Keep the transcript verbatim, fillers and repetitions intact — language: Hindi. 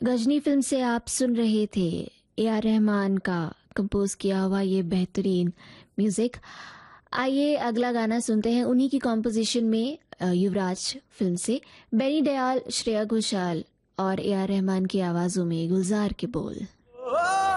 गजनी फिल्म से आप सुन रहे थे ए आर रहमान का कंपोज किया हुआ ये बेहतरीन म्यूजिक। आइए अगला गाना सुनते हैं उन्हीं की कॉम्पोजिशन में, युवराज फिल्म से। बेनी दयाल, श्रेया घोषाल और ए आर रहमान की आवाजों में गुलजार के बोल।